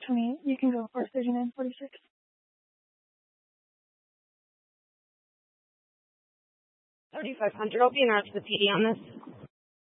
28. You can go for decision in 46. 3500. I'll be in touch with the PD on this.